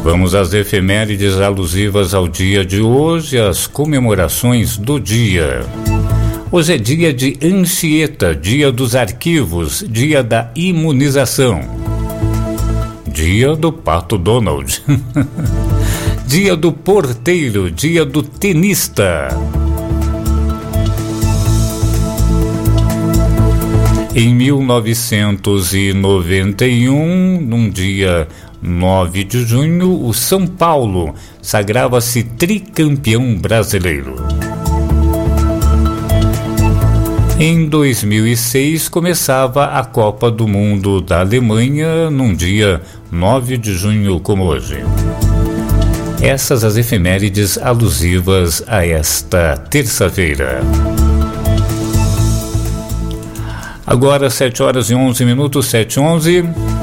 Vamos às efemérides alusivas ao dia de hoje, as comemorações do dia. Hoje é dia de Anchieta, dia dos arquivos, dia da imunização. Dia do Pato Donald. Dia do porteiro, dia do tenista. Em 1991, num dia 9 de junho, o São Paulo sagrava-se tricampeão brasileiro. Em 2006, começava a Copa do Mundo da Alemanha, num dia 9 de junho, como hoje. Essas as efemérides alusivas a esta terça-feira. Agora, 7 horas e 11 minutos, 7h11.